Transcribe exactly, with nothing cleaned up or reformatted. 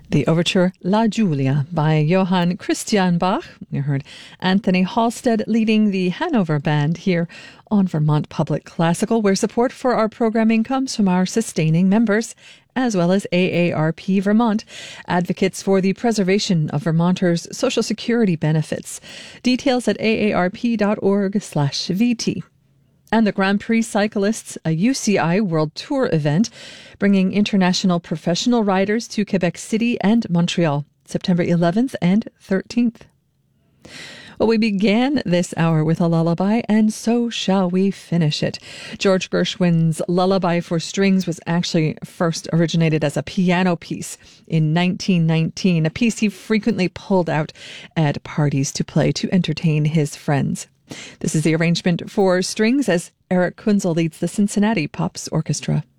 The overture La Giulia by Johann Christian Bach. You heard Anthony Halstead leading the Hanover Band here on Vermont Public Classical, where support for our programming comes from our sustaining members, as well as A A R P Vermont, advocates for the preservation of Vermonters' social security benefits. Details at aarp.org slash VT. And the Grand Prix Cyclists, a U C I World Tour event, bringing international professional riders to Quebec City and Montreal, September eleventh and thirteenth. Well, we began this hour with a lullaby, and so shall we finish it. George Gershwin's Lullaby for Strings was actually first originated as a piano piece in nineteen nineteen, a piece he frequently pulled out at parties to play to entertain his friends. This is the arrangement for strings as Eric Kunzel leads the Cincinnati Pops Orchestra.